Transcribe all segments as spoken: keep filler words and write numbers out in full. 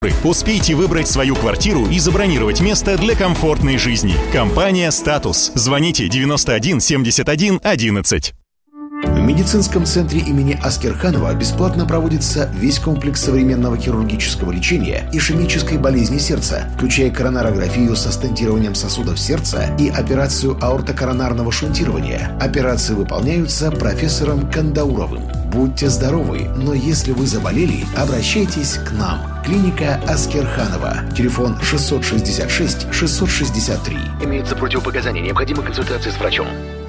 Успейте выбрать свою квартиру и забронировать место для комфортной жизни. Компания «Статус». Звоните девяносто один семьдесят один одиннадцать. В медицинском центре имени Аскерханова бесплатно проводится весь комплекс современного хирургического лечения ишемической болезни сердца, включая коронарографию со стентированием сосудов сердца и операцию аортокоронарного шунтирования. Операции выполняются профессором Кандауровым. Будьте здоровы, но если вы заболели, обращайтесь к нам. Клиника Аскерханова. Телефон шестьсот шестьдесят шесть шестьсот шестьдесят три. Имеются противопоказания. Необходима консультация с врачом.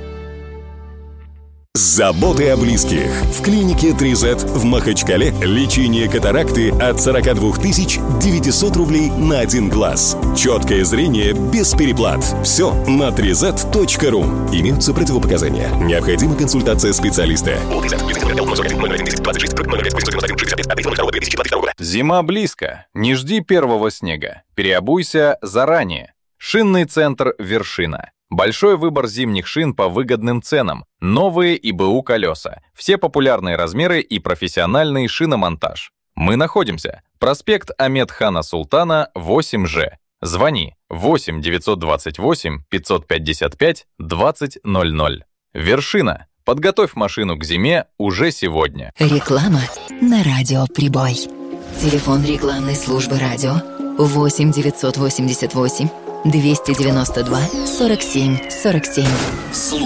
Заботы о близких. В клинике три зет в Махачкале лечение катаракты от сорок два тысяч девятьсот рублей на один глаз. Четкое зрение без переплат. Все на три зет точка ру. Имеются противопоказания. Необходима консультация специалиста. Зима близко. Не жди первого снега. Переобуйся заранее. Шинный центр «Вершина». Большой выбор зимних шин по выгодным ценам, новые и БУ колеса, все популярные размеры и профессиональный шиномонтаж. Мы находимся. Проспект Ахмед-Хана Султана, восемь Ж. Звони восемь девятьсот двадцать восемь пятьсот пятьдесят пять двадцать ноль ноль. Вершина. Подготовь машину к зиме уже сегодня. Реклама на радио «Прибой». Телефон рекламной службы радио восемь девятьсот восемьдесят восемь двести девяносто два сорок семь сорок семь.